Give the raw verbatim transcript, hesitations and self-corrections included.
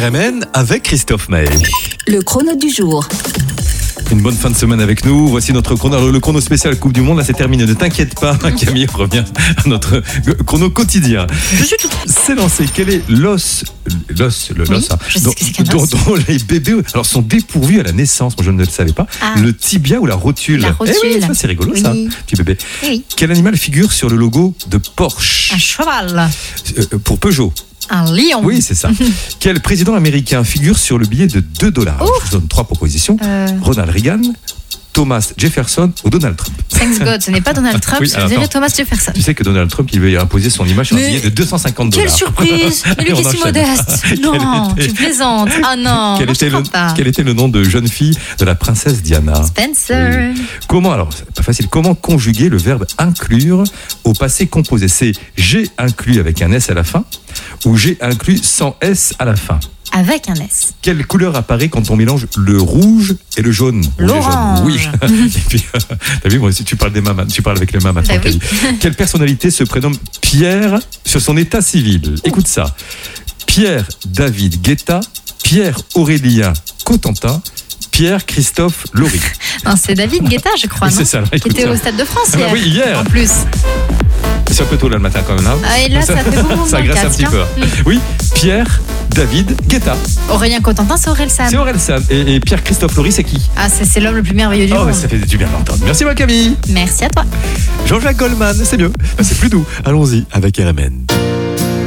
R M N avec Christophe Maé. Le chrono du jour. Une bonne fin de semaine avec nous. Voici notre chrono, le chrono spécial Coupe du Monde. Là, c'est terminé. Ne t'inquiète pas, Camille revient à notre chrono quotidien. Je suis tout... C'est lancé. Quel est l'os, l'os, le Oui, l'os, hein, je sais dont, ce que c'est qu'un dont- os. dont les bébés alors, sont dépourvus à la naissance. Moi, je ne le savais pas. Ah. Le tibia ou la rotule. La rotule. Eh oui, ça, c'est rigolo, Oui. ça. Petit bébé. Oui. Quel animal figure sur le logo de Porsche Un cheval. Euh, pour Peugeot? Un lion. Oui, c'est ça. Quel président américain figure sur le billet de deux dollars? Je vous donne trois propositions. Euh, Ronald Reagan, Thomas Jefferson ou Donald Trump. Thanks God, ce n'est pas Donald Trump, Oui, je alors, dirais attends. Thomas Jefferson. Tu sais que Donald Trump, il veut imposer son image sur un Mais billet de deux cent cinquante dollars. Quelle surprise. Mais lui Et qui on est si enchaîne. modeste. Quel Non, était- tu plaisantes. Ah non, Quel moi, je était, te le, crois pas. quel était le nom de jeune fille de la princesse Diana? Spencer. Oui. Comment, alors, c'est pas facile, comment conjuguer le verbe inclure au passé composé? C'est j'ai inclus avec un S à la fin ou j'ai inclus sans S à la fin? Avec un S. Quelle couleur apparaît quand on mélange le rouge et le jaune? Rouge et L'orange. jaune. Oui. Et puis, euh, t'as vu, moi aussi, tu parles des mamans, tu parles avec les mamans. Bah oui. Camille. Quelle personnalité se prénomme Pierre sur son état civil? Écoute ça. Pierre David Guetta, Pierre Aurélien Cotentin, Pierre Christophe Laurie. Non, c'est David Guetta, je crois, Oui, non c'est ça, là, Qui écoute était ça. au Stade de France Ah bah hier. oui, hier. En plus. C'est un peu tôt là le matin quand même. Hein. Ah, et là, ça fait beaucoup Ça dans le graisse un casque, petit hein. peu. Oui, Pierre David Guetta. Aurélien Cotentin, c'est Aurel Sam. C'est Aurel San. Et, et Pierre Christophe Laurie, c'est qui? Ah, c'est c'est l'homme le plus merveilleux du Oh, monde. mais ça fait du bien d'entendre. Merci, ma Camille. Merci à toi. Jean-Jacques Goldman, c'est mieux. C'est plus doux. Allons-y avec R M N.